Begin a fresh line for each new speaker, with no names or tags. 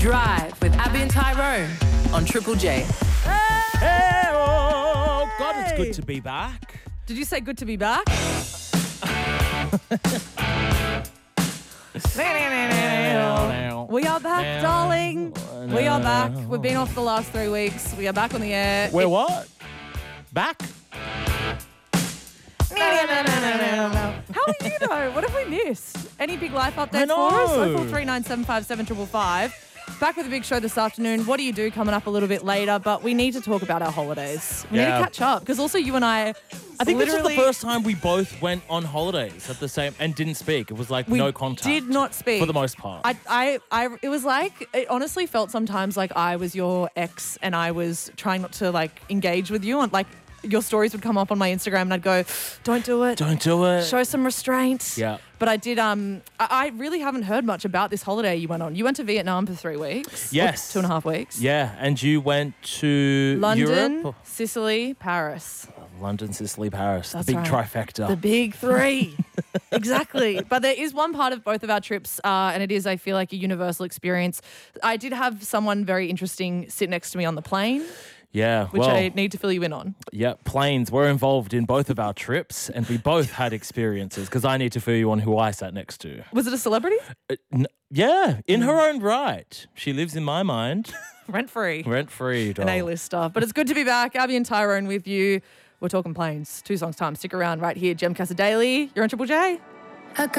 Drive with Abby and Tyrone on Triple J.
Hey, oh, God, it's good to be back.
Did you say good to be back? We are back, darling. We are back. We've been off the last 3 weeks. We are back on the air.
We're what? Back?
How are you though? What have we missed? Any big life updates for us? 0439757555. Back with a big show this afternoon. What do you do coming up a little bit later? But we need to talk about our holidays. We need to catch up because also you and I
think this was the first time we both went on holidays at the same and didn't speak. It was like no contact.
Did not speak
for the most part.
It was like, it honestly felt sometimes like I was your ex and I was trying not to like engage with you, and like your stories would come up on my Instagram and I'd go, don't do it.
Don't do it.
Show some restraint.
Yeah.
But I did, I really haven't heard much about this holiday you went on. You went to Vietnam for 3 weeks.
Yes.
2.5 weeks.
Yeah, and you went to
London,
Europe?
Sicily, Paris.
London, Sicily, Paris.
That's
the big
right.
trifecta.
The big 3. Exactly. But there is one part of both of our trips, and it is, I feel like, a universal experience. I did have someone very interesting sit next to me on the plane.
Yeah,
which I need to fill you in on.
Yeah, planes were involved in both of our trips, and we both had experiences because I need to fill you on who I sat next to.
Was it a celebrity?
Yeah, in her own right. She lives in my mind.
Rent-free.
Rent-free, doll.
An A-lister. But it's good to be back. Abby and Tyrone with you. We're talking planes. 2 songs time. Stick around right here. Gemcasa Daily. You're on Triple J.